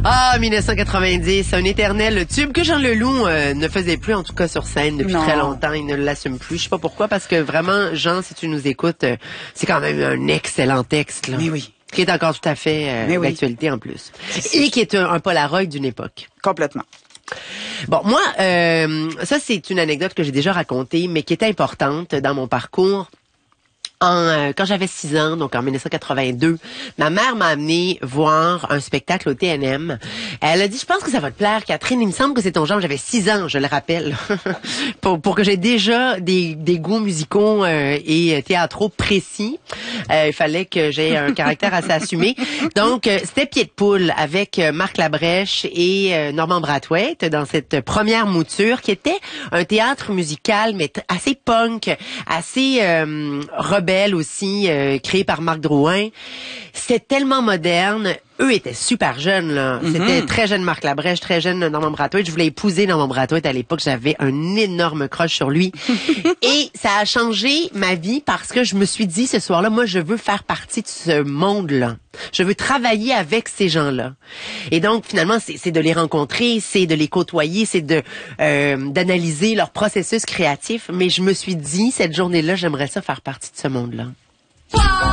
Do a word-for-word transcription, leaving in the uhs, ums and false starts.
Ah, mille neuf cent quatre-vingt-dix, un éternel tube que Jean Leloup euh, ne faisait plus, en tout cas sur scène, depuis non. très longtemps. Il ne l'assume plus. Je sais pas pourquoi, parce que vraiment, Jean, si tu nous écoutes, euh, c'est quand même un excellent texte. Là, Mais oui. Qui est encore tout à fait euh, oui. d'actualité en plus. Et qui est un, un Polaroid d'une époque. Complètement. Bon, moi, euh, ça c'est une anecdote que j'ai déjà racontée, mais qui était importante dans mon parcours. En, euh, quand j'avais six ans, donc en mille neuf cent quatre-vingt-deux, ma mère m'a amené voir un spectacle au T N M. Elle a dit, je pense que ça va te plaire, Catherine. Il me semble que c'est ton genre. J'avais six ans, je le rappelle, pour, pour que j'ai déjà des, des goûts musicaux euh, et théâtraux précis. Euh, il fallait que j'aie un caractère assez assumé. Donc, euh, c'était Pied de poule avec euh, Marc Labrèche et euh, Normand Brathwaite dans cette première mouture qui était un théâtre musical, mais t- assez punk, assez euh, rebelle aussi, euh, créé par Marc Drouin. C'était tellement moderne. Eux étaient super jeunes, là. Mm-hmm. C'était très jeune Marc Labrèche, très jeune Normand Brathwaite. Je voulais épouser Normand Brathwaite à l'époque. J'avais un énorme crush sur lui. Et ça a changé ma vie parce que je me suis dit, ce soir-là, moi, je veux faire partie de ce monde-là. Je veux travailler avec ces gens-là. Et donc, finalement, c'est, c'est de les rencontrer, c'est de les côtoyer, c'est de euh, d'analyser leur processus créatif. Mais je me suis dit, cette journée-là, j'aimerais ça faire partie de ce monde-là.